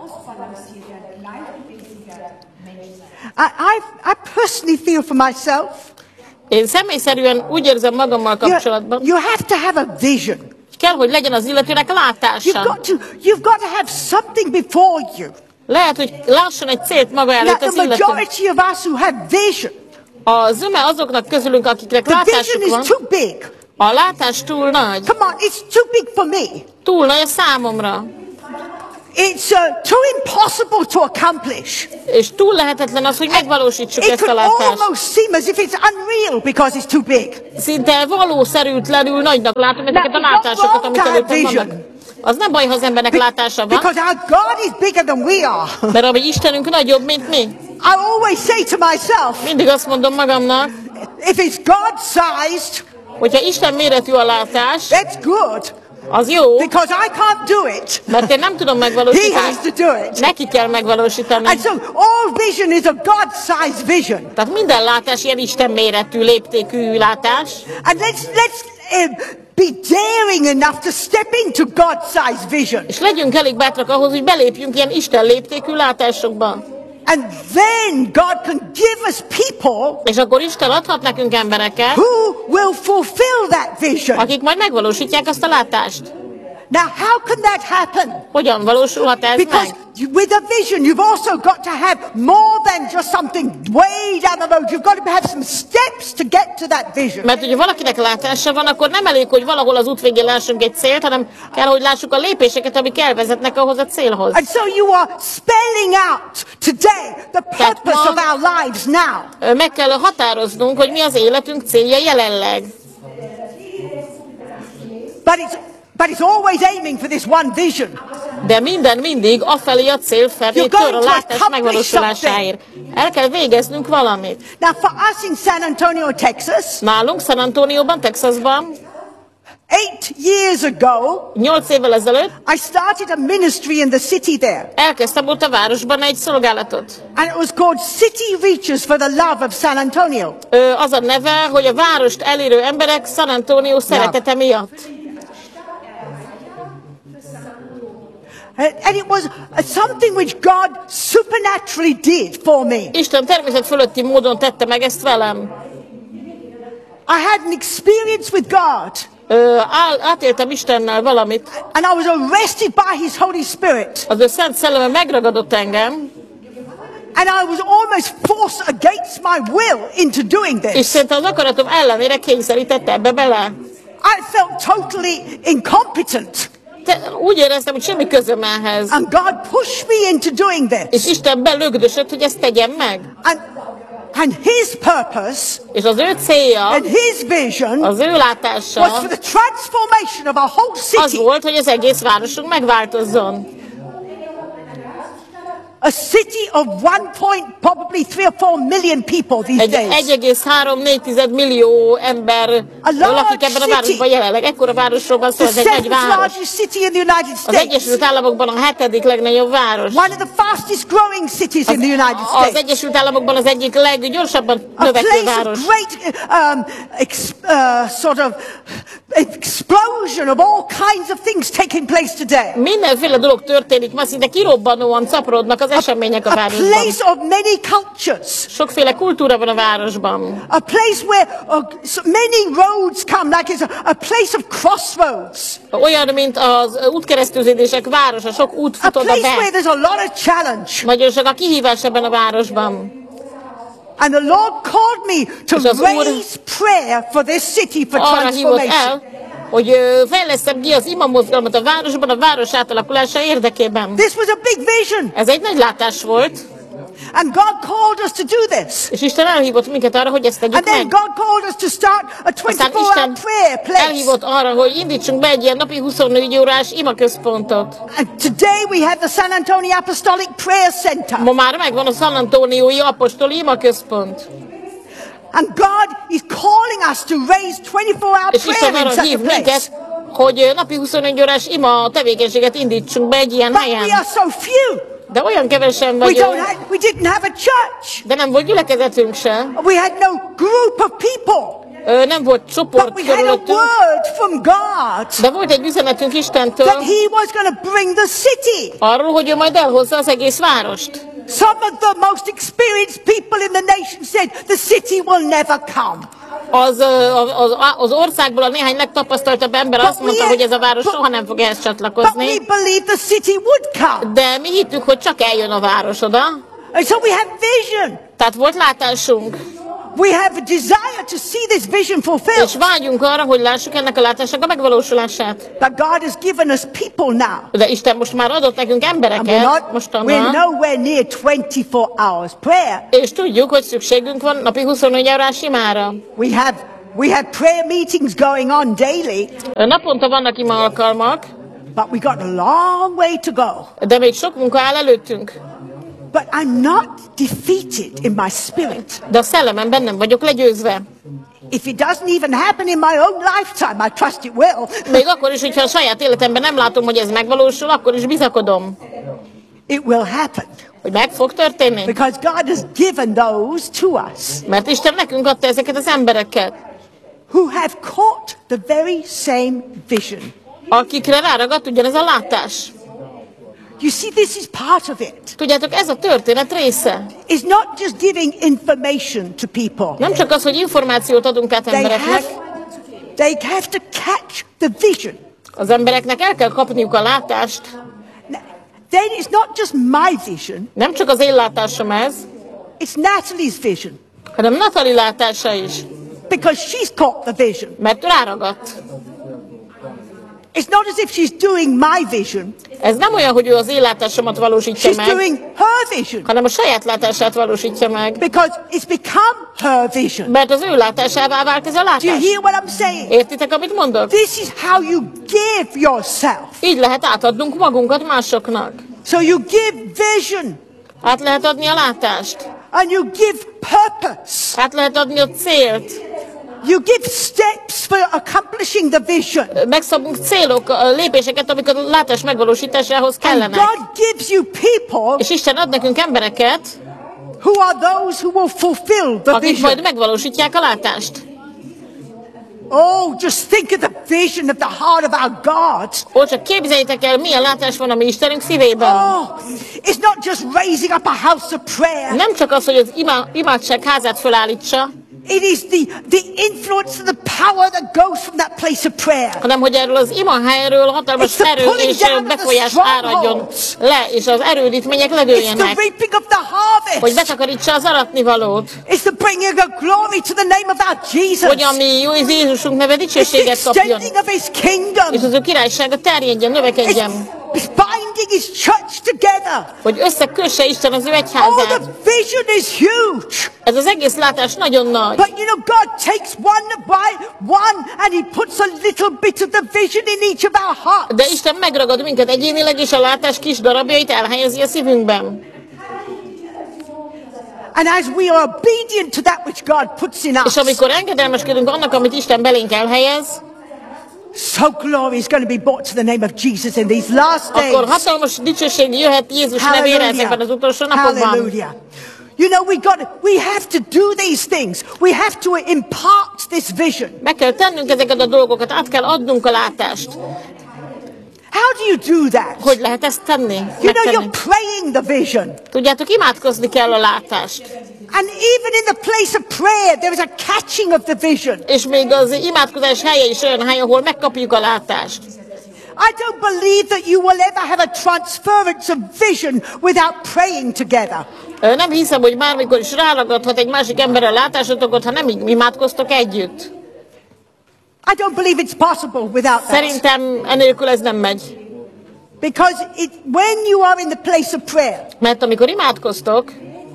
I personally feel for myself, Én személyszerűen úgy érzem magammal kapcsolatban, you have to have a vision. kell, hogy legyen az illetőnek látása. You've got to have something before you. Lehet, hogy lásson egy célt maga Now, előtt the az illető. majority of us who have vision, A zöme azoknak közülünk, akiknek the vision látásuk van, is too big. a látás túl nagy. Come on, it's too big for me. Túl nagy a számomra. It's too impossible to accomplish. És túl lehetetlen az, hogy megvalósítsuk It ezt a could látást. almost seem as if it's unreal because it's too big. Szinte valószerűtlenül nagynak látom ezeket a Now, látásokat, amik wrong előttem vision. vannak. Az nem baj, ha az embernek látása van, Because our God is bigger than we are. mert a mi Istenünk nagyobb, mint mi. I always say to myself, Mindig azt mondom magamnak, if it's God-sized, hogyha Isten méretű a látás, that's good. az jó, Because I can't do it. mert én nem tudom He has megvalósítani. to do it. Neki kell megvalósítani. And so all vision is a God-sized vision. Tehát minden látás ilyen Isten méretű, léptékű látás. And let's be daring enough to step into God-sized vision. És legyünk elég bátrak ahhoz, hogy belépjünk ilyen Isten léptékű látásokba. And then God can give us people És akkor Isten adhat nekünk embereket, who will fulfill that vision. akik majd megvalósítják azt a látást. Now, how can that happen? Hogyan valósulhat ez Because meg? with a vision, you've also got to have more than just something way down the road. You've got to have some steps to get to that vision. Mert hogyha valakinek látása van, akkor nem elég, hogy valahol az út végén lássunk egy célt, hanem kell, hogy lássuk a lépéseket, amik elvezetnek ahhoz a célhoz. And so you are spelling out today the purpose of our lives now. Meg kell határoznunk, hogy mi az életünk célja jelenleg. But it's always aiming for this one vision. De minden mindig afelé a cél felé tör a látás megvalósulásáért. El kell végeznünk valamit. Now for us in San Antonio, Texas, Nálunk San Antonióban, Texasban 8 years ago, 8 évvel ezelőtt I started a ministry in the city there. elkezdtem ott a városban egy szolgálatot. And it was called City Reachers for the Love of San Antonio. Az a neve, hogy a várost elérő emberek San Antonio szeretete miatt. And it was something which God supernaturally did for me. Isten természet fölötti módon tette meg ezt velem. I had an experience with God. átéltem Istennel valamit. And I was arrested by His Holy Spirit. Az ő szent szelleme megragadott engem. And I was almost forced against my will into doing És this. szinte az akaratom ellenére kényszerítette ebbe bele. I felt totally incompetent. Úgy éreztem, hogy semmi közöm ehhez. And God pushed me into doing this. És Isten belögdösött, hogy ezt tegyem meg. And His purpose És az ő célja, and His vision az ő látása was for the transformation of our whole az city. volt, hogy az egész városunk megváltozzon. A city of 1 probably 3 or 4 million people these days. 1,3-4 millió ember lakik ebben a városban jelenleg. Ekkora városról van szó, The ez egy nagy 7th város. largest city in the United Az States. Egyesült Államokban a 7. legnagyobb város. One of the fastest growing cities in the United Az States. Egyesült Államokban az egyik leggyorsabban A növekvő place város. of great sort of explosion of all kinds of things taking place today. Mindenféle dolog történik, ma szinte kirobbanóan szaporodnak az események a A városban. place of many cultures. Sokféle kultúra van a városban. A place where so many roads come, like it's a place of crossroads. Olyan, mint az útkereszteződések városa, sok út A fut oda place where be. there's a lot of challenge. Nagyon sok a kihívás ebben a városban. And the Lord called me to És az Úr raise prayer for this city for Arra hívott transformation. el, hogy fejlesztem ki az imamozgalmat a városban, a város átalakulása érdekében. This was a big vision. Ez egy nagy látás volt, And God called us to do this. és Isten elhívott minket arra, hogy ezt And tegyük then meg. God called us to start a Aztán 24-hour Isten prayer place. elhívott arra, hogy indítsunk be egy ilyen napi 24 órás imaközpontot. And today we have the San Antonio Apostolic Prayer Center. Ma már megvan a San Antoniói apostoli imaközpont. And God is calling us to raise 24-hour És Isten prayer in arra such hív a place. minket, hogy napi 24 órás ima tevékenységet indítsunk be egy ilyen But helyen. we are so few. De olyan kevesen We vagyunk, didn't have a church. de nem volt gyülekezetünk se. We had no group of people. Nem volt But csoport we had a körülöttünk, word from God de volt egy üzenetünk Istentől that He was going to bring the city. arról, hogy ő majd elhozza az egész várost. Some of the most experienced people in the nation said the city will never come. Az országból a néhány legtapasztaltabb ember azt mondta, hogy ez a város soha nem fog ehhez But csatlakozni. we believed the city would come. De mi hittük, hogy csak eljön a város oda. And so we have vision. Tehát volt látásunk. We have a desire to see this vision És fulfilled. vágyunk arra, hogy lássuk ennek a látásnak a megvalósulását. But God has given us people now. De Isten most már adott nekünk And embereket, we're mostanra, nowhere near 24 hours prayer. és tudjuk, hogy szükségünk van napi 24 órás imára. We have prayer meetings going on daily, Naponta vannak ima alkalmak, but we got a long way to go. de még sok munka áll előttünk. But I'm not defeated in my spirit. De a szellememben nem vagyok legyőzve. If it doesn't even happen in my own lifetime, I trust it will. Még akkor is, hogyha a saját életemben nem látom, hogy ez megvalósul, akkor is bizakodom, It will happen. hogy meg fog történni. Because God has given those to us Mert Isten nekünk adta ezeket az embereket, who have caught the very same vision. akikre ráragadt ugyanez a látás. You see, this is part of it. Tudjátok, ez a történet része. It's not just giving information to people. Nem csak az, hogy információt adunk át embereknek, They have to catch the vision. az embereknek el kell kapniuk a látást. Then it's not just my vision, Nem csak az én látásom ez, it's Natalie's vision. hanem Natali látása is, Because she's caught the vision. mert ráragadt. It's not as if she's doing my vision. Ez nem olyan, hogy ő az én látásomat valósítja She's meg, doing her vision. hanem a saját látását valósítja meg. Because it's become her vision. Mert az ő látásává vált ez a Do you látás. hear what I'm saying? Értitek, amit mondok? This is how you give yourself. Így lehet átadnunk magunkat másoknak. So you give vision Át lehet adni a látást. and you give purpose. Át lehet adni a célt. You give steps for accomplishing the vision. Megszabunk célok, lépéseket, amik a látás megvalósításához And kellenek. God gives you people És Isten ad nekünk embereket, who are those who will fulfill the akik majd vision. megvalósítják a látást. Oh, just think of the vision of the heart of our God. Ó, csak képzeljétek el, milyen látás van a mi Istenünk szívében. Oh, it's not just raising up a house of prayer. Nem csak az, hogy az imádság házát fölállítsa, It is the influence and the power that goes from that place of prayer. Hanem hogy erről az imahelyről hatalmas erő és befolyás áradjon le, és az erődítmények It's the ledőljenek, reaping of the harvest. hogy betakarítsa az aratnivalót, It's the bringing of glory to the name of our Jesus. hogy a mi jó Jézusunk neve It's the dicsőséget kapjon, extending of his kingdom. és az ő királysága terjedjen, növekedjen, It's binding his church together. hogy összekösse Isten az ő Oh, egyházát. the vision is huge. Ez az egész látás nagyon nagy. But you know, God takes one by one and he puts a little bit of the vision in each of our hearts. De Isten megragad minket egyénileg, és a látás kis darabjait elhelyezi a szívünkben. And as we are obedient to that which God puts in us, És amikor engedelmeskedünk annak, amit Isten belénk elhelyez, so glory is going to be brought to the name of Jesus in these last days. akkor hatalmas dicsőség jöhet Jézus nevére ezekben az utolsó napokban. Hallelujah. You know, we have to do these things. We have to impart this vision. Meg kell tennünk ezeket a dolgokat, át kell adnunk a látást. How do you do that? Hogy lehet ezt tenni? You know, Megtenni? you're praying the vision. Tudjátok, imádkozni kell a látást. And even in the place of prayer, there is a catching of the vision. És még az imádkozás helye is olyan hely, ahol megkapjuk a látást. I don't believe that you will ever have a transference of vision without praying together. Nem hiszem, hogy bármikor is ráragadhat egy másik ember a látásotokat, ha nem imádkoztok együtt. I don't believe it's possible without that. Szerintem enélkül ez nem megy. Because when you are in the place of prayer, Mert amikor imádkoztok,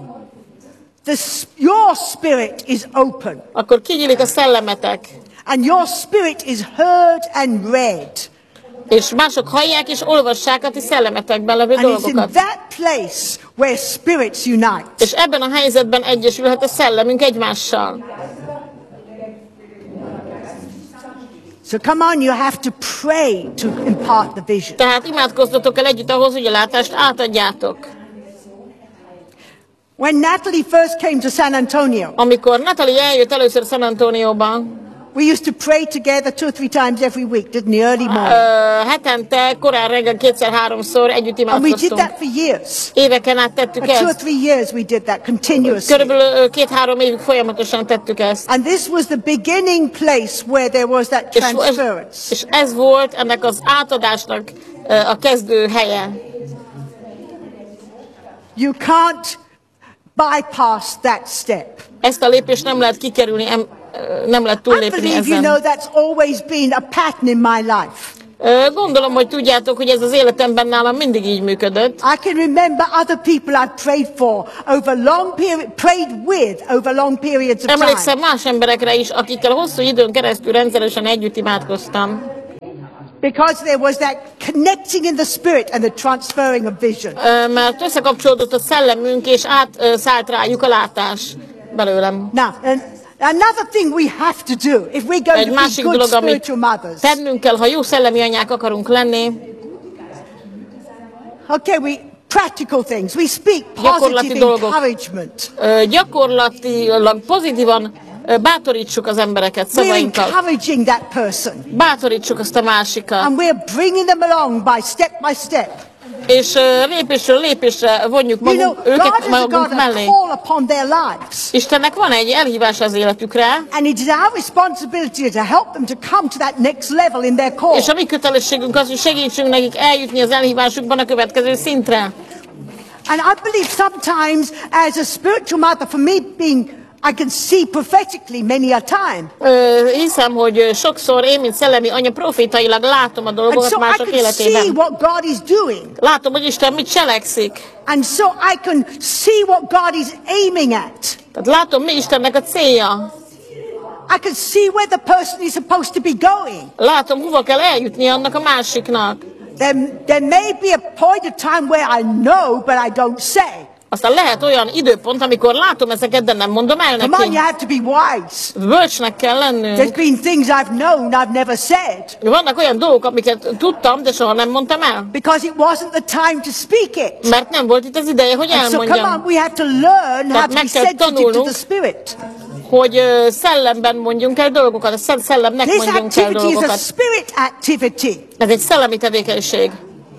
your spirit is open. akkor kinyílik a szellemetek, And your spirit is heard and read. és mások hallják és olvassák a ti szellemetekben levő And it's in dolgokat. that place where spirits unite. És ebben a helyzetben egyesülhet a szellemünk egymással. So come on, you have to pray to impart the vision. Tehát imádkozzatok el együtt ahhoz, hogy a látást átadjátok. When Natalie first came to San Antonio, Amikor Natalie eljött először San Antonioba, we used to pray together 2 or 3 times every week, didn't we? Early morning. hetente, korán reggel 2-3-szor együtt And we did imádkoztunk. that for years. Éveken át tettük For 2 or ezt. 3 years we did that continuously. Körülbelül 2-3 évig folyamatosan tettük ezt. And this was the beginning place where there was that transference. És ez volt ennek az átadásnak a kezdő helye. You can't bypass that step. Ezt a lépést nem lehet kikerülni, nem lehet I túllépni believe you know ezen. that's always been a pattern in my life. Gondolom, hogy tudjátok, hogy ez az életemben nálam mindig így működött. I can remember other people I've prayed for over long period, prayed with over long periods of time. Emlékszem más emberekre is, akikkel hosszú időn keresztül rendszeresen együtt imádkoztam. Because there was that connecting in the spirit and the transferring of vision. Mert összekapcsolódott a szellemünk, és átszállt rájuk a látás belőlem. Now, another thing we have to do if we're going Egy to be másik good dolog, amit spiritual mothers. tennünk kell, ha jó szellemi anyák akarunk lenni, Okay, practical things. We speak Gyakorlati positive dolgok. encouragement. Gyakorlatilag pozitívan bátorítsuk az embereket We're szavainkkal. encouraging that person. Bátorítsuk azt a másikat. And we're bringing them along by step. És lépésről lépésre vonjuk You know, God őket has got magunk a mellé. call upon their lives. Istennek van egy elhívás az életükre, And it is our responsibility to help them to come to that next level in their call. és a mi kötelességünk az, hogy segítsünk nekik eljutni az elhívásukban a következő szintre. And I believe sometimes as a spiritual mother, for me I can see prophetically many a time. Hiszem, hogy sokszor én, mint szellemi anya, profétailag látom a And dolgokat so I mások can see életében. what God is doing. Látom, hogy Isten mit cselekszik. And so I can see what God is aiming at. Tehát látom, mi Istennek a célja. I can see where the person is supposed to be going. Látom, hova kell eljutni annak a másiknak. There may be a point of time where I know, but I don't say. Aztán lehet olyan időpont, amikor látom ezeket, de nem mondom el Come on, neki. you have to be wise. Bölcsnek kell lennünk. There's been things I've known I've never said. Vannak olyan dolgok, amiket tudtam, de soha nem mondtam el. Because it wasn't the time to speak it. Mert nem volt itt az ideje, hogy And so come on, elmondjam. we have to learn how to be meg kell sensitive to tanulnunk. the Spirit. Hogy szellemben mondjunk el dolgokat, a szellemnek This mondjunk el activity is a dolgokat. spirit activity. Ez egy szellemi tevékenység.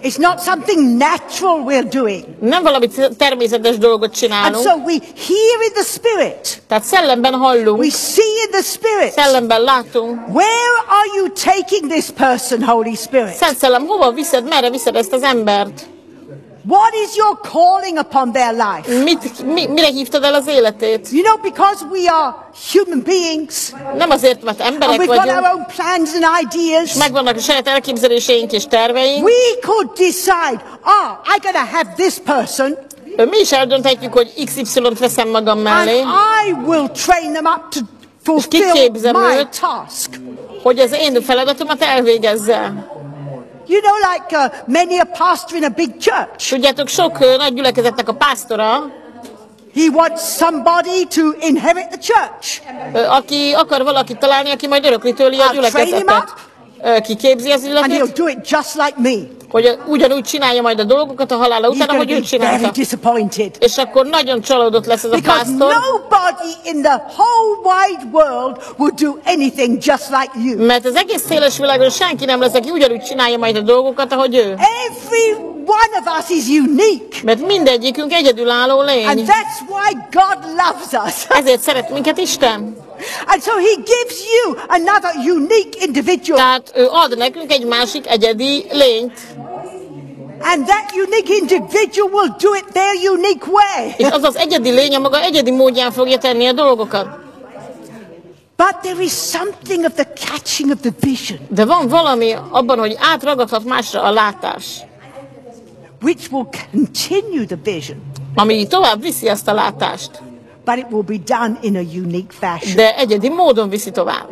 It's not something natural we're doing. Nem valami természetes dolgot And csinálunk. so we hear in the Spirit. Tehát szellemben hallunk, We see in the Spirit. szellemben látunk. Where are you taking this person, Holy Spirit? Szent Szellem, hova viszed, merre viszed ezt az embert? What is your calling upon their life? Mire hívtad el az életét? You know, because we are human beings, Nem azért, mert and emberek we've got our vagyunk, own plans and ideas, megvannak a saját elképzeléseink és terveink. we could decide, I'm going to have this person, Mi is eldönthetjük, hogy XY-t veszem magam and mellé, I will train them up to fulfill kiképzem my őt. task. hogy az én feladatomat elvégezze. You know, like many a pastor in a big church, Tudjátok, sok nagy gyülekezetnek a pásztora, he wants somebody to inherit the church. aki akar valakit találni, aki majd örökli tőle a I'll train him gyülekezetet. Kiképzi az And illetőt, he'll do it just like me. hogy ugyanúgy csinálja majd a dolgokat a halála He's után, going ahogy to ő be csinálta. very disappointed. És akkor nagyon csalódott lesz ez a Because pásztor, nobody in the whole wide world would do anything just like you. mert az egész széles világon senki nem lesz, aki ugyanúgy csinálja majd a dolgokat, ahogy ő. Every one of us is unique. Mert mindegyikünk egyedülálló And lény. that's why God loves us. Ezért szeret minket Isten. And so he gives you another unique individual. Tehát ő ad nekünk egy másik egyedi lényt. And that unique individual will do it their unique way. És az az egyedi lény a maga egyedi módján fogja tenni a dolgokat. But there is something of the catching of the vision, De van valami abban, hogy átragadhat másra a látás, which will continue the vision, ami tovább viszi azt a látást, but it will be done in a unique fashion. de egyedi módon viszi tovább.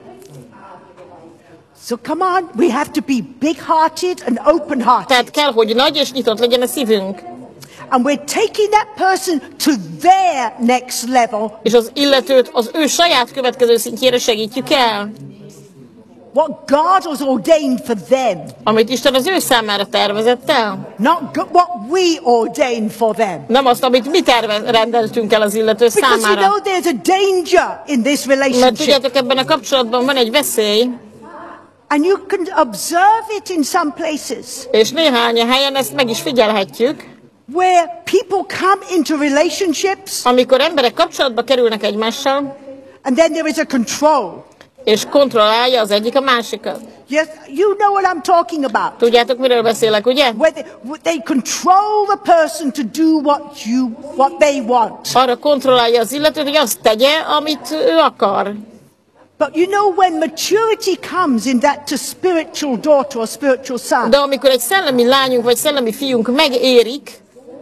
So come on, we have to be big-hearted and open-hearted. Tehát kell, hogy nagy és nyitott legyen a szívünk. And we're taking that person to their next level. És az illetőt az ő saját következő szintjére segítjük el, What God has ordained for them, amit Isten az ő számára tervezett el. not what we ordained for them. Nem azt, amit mi rendeltünk el az illető Because you számára. know there's a danger in this Mert relationship. tudjátok, ebben a kapcsolatban van egy veszély, And you can observe it in some places és néhány helyen ezt meg is figyelhetjük, where people come into relationships amikor emberek kapcsolatba kerülnek egymással, and then there is a control. és kontrollálja az egyik a másikat. Yes, you know what I'm talking about. Tudjátok, miről beszélek, ugye? Where they control the person to do what they want. Arra kontrollálja az illetőt, hogy azt tegye, amit ő akar. But you know, when maturity comes in that to spiritual daughter or spiritual son, De amikor egy szellemi lányunk vagy szellemi fiunk megérik,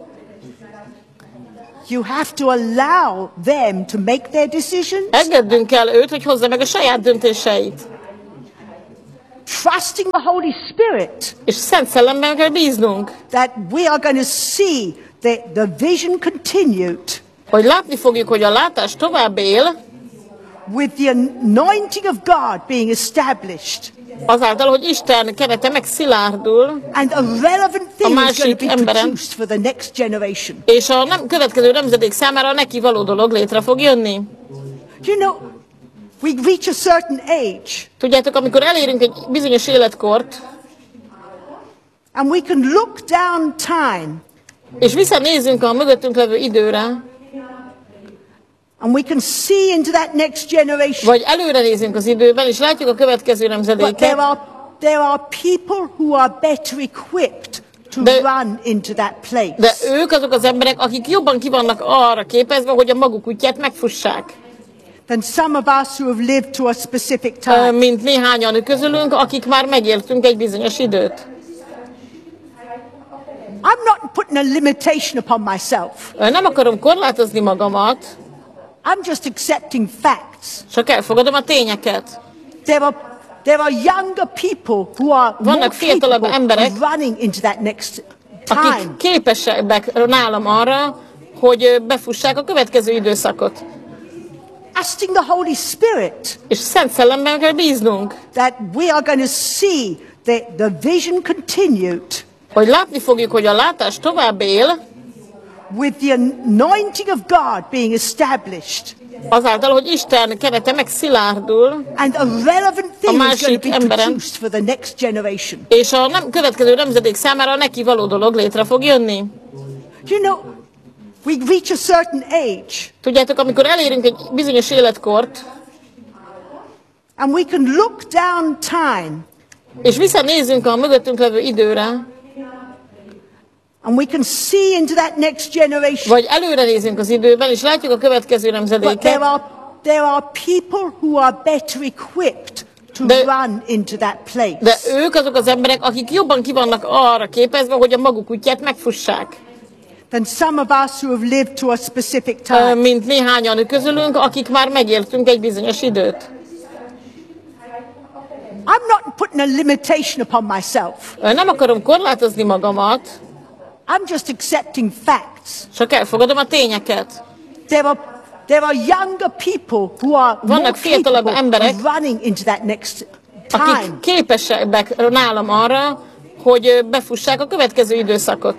you have to allow them to make their decisions, engednünk kell őt, hogy hozza meg a saját döntéseit. trusting the Holy Spirit És Szent Szellemben kell bíznunk, that we are going to see the vision continued hogy látni fogjuk, hogy a látás tovább él, with the anointing of God being established. azáltal, hogy Isten kerete megszilárdul, And a relevant thing is going másik to be emberen. produced for the next generation. és a következő nemzedék számára neki való dolog létre fog jönni. You know, we reach a certain age Tudjátok, amikor elérünk egy bizonyos életkort, and we can look down time és visszanézünk a mögöttünk levő időre, and we can see into that next generation. vagy előre nézünk az időben, és látjuk a következő But nemzedéket, there are people who are better equipped to run into that place. de ők azok az emberek, akik jobban ki vannak arra képezve, hogy a maguk útját megfussák, Than some of us who have lived to a specific time. mint néhányan közülünk, akik már megéltünk egy bizonyos időt. I'm not putting a limitation upon myself. Nem akarom korlátozni magamat, I'm just accepting facts. csak elfogadom a tényeket. There are younger people who are more Vannak fiatalabb capable emberek, of running into that next time. akik képesebbek nálam arra, hogy befussák a következő időszakot. Asking the Holy Spirit És Szent Szellemben kell bíznunk, that we are going to see the vision continued hogy látni fogjuk, hogy a látás tovább él, with the anointing of God being established. Azáltal, hogy Isten kerete megszilárdul, And a relevant thing is going másik to be emberen, produced for the next generation. és a következő nemzedék számára neki való dolog létre fog jönni. You know, we reach a certain age, Tudjátok, amikor elérünk egy bizonyos életkort, and we can look down time, és visszanézzünk a mögöttünk levő időre, and we can see into that next generation. vagy előre nézünk az időben, és látjuk a következő But nemzedéket, there are people who are better equipped to run into that place. de ők azok az emberek, akik jobban ki vannak arra képezve, hogy a maguk útját megfussák, Than some of us who have lived to a specific time. mint néhányan közülünk, akik már megéltünk egy bizonyos időt. I'm not putting a limitation upon myself. Nem akarom korlátozni magamat, I'm just accepting facts. csak elfogadom a tényeket. There are younger people who are more Vannak fiatalabb capable emberek, of running into that next time. akik képesebbek nálam arra, hogy befussák a következő időszakot.